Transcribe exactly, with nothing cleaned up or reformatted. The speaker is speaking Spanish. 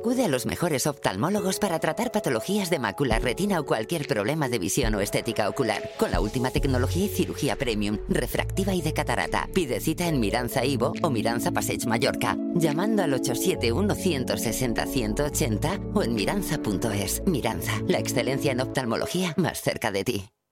Acude a los mejores oftalmólogos para tratar patologías de mácula, retina o cualquier problema de visión o estética ocular. Con la última tecnología y cirugía premium, refractiva y de catarata. Pide cita en Miranza Ivo o Miranza Passeig Mallorca, llamando al ocho siete uno, uno seis cero, uno ocho cero o en miranza punto es. Miranza, la excelencia en oftalmología más cerca de ti.